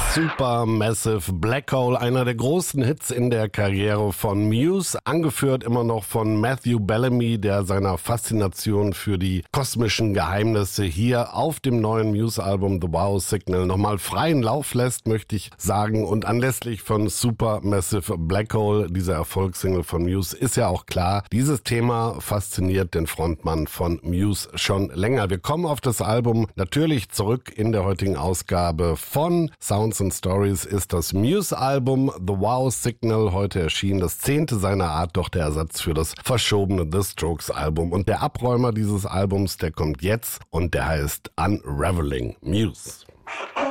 Supermassive Black Hole, einer der großen Hits in der Karriere von Muse, angeführt immer noch von Matthew Bellamy, der seiner Faszination für die kosmischen Geheimnisse hier auf dem neuen Muse-Album The Wow Signal nochmal freien Lauf lässt, möchte ich sagen. Und anlässlich von Supermassive Black Hole, dieser Erfolgssingle von Muse, ist ja auch klar, dieses Thema fasziniert den Frontmann von Muse schon länger. Wir kommen auf das Album natürlich zurück. In der heutigen Ausgabe von Sounds and Stories ist das Muse-Album The Wow Signal heute erschienen, das 10. seiner Art, doch der Ersatz für das verschobene The Strokes-Album. Und der Abräumer dieses Albums, der kommt jetzt und der heißt Unraveling Muse.